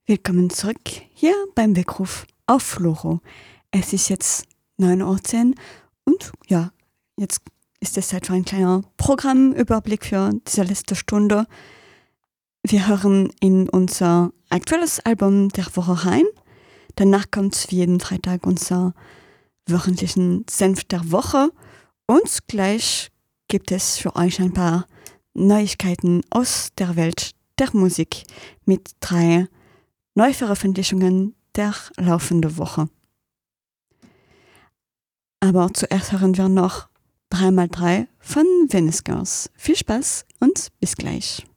Willkommen zurück hier beim Weckruf auf Floro. Es ist jetzt 9:10 Uhr und ja, jetzt ist es Zeit für ein kleiner Programmüberblick für diese letzte Stunde. Wir hören in unser aktuelles Album der Woche rein. Danach kommt wie jeden Freitag unser wöchentlichen Senf der Woche und gleich gibt es für euch ein paar Neuigkeiten aus der Welt der Musik mit 3 Neuveröffentlichungen der laufenden Woche. Aber zuerst hören wir noch 3x3 von Venice Girls. Viel Spaß und bis gleich.